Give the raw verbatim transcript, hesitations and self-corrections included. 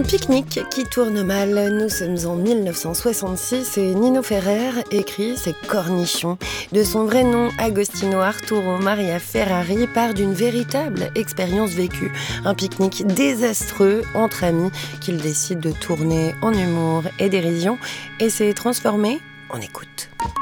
Un pique-nique qui tourne mal. Nous sommes en mille neuf cent soixante-six et Nino Ferrer écrit ses Cornichons. De son vrai nom, Agostino Arturo Maria Ferrari part d'une véritable expérience vécue. Un pique-nique désastreux entre amis qu'il décide de tourner en humour et dérision et s'est transformé en écoute.